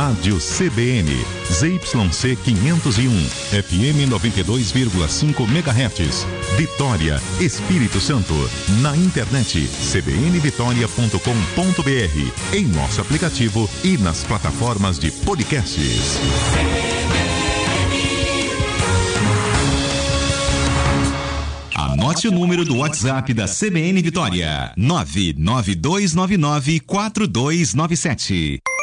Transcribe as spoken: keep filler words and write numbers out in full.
Rádio C B N, Z Y C quinhentos e um, F M noventa e dois vírgula cinco megahertz, Vitória, Espírito Santo. Na internet, c b n vitória ponto com ponto b r, em nosso aplicativo e nas plataformas de podcasts. Anote o número do WhatsApp da C B N Vitória: nove nove dois nove nove quatro dois nove sete.